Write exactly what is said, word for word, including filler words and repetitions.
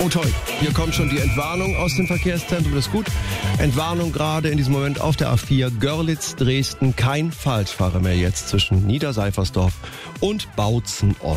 Oh toll, hier kommt schon die Entwarnung aus dem Verkehrszentrum, das ist gut. Entwarnung gerade in diesem Moment auf der A vier Görlitz, Dresden. Kein Falschfahrer mehr jetzt zwischen Niederseifersdorf und Bautzen Ost.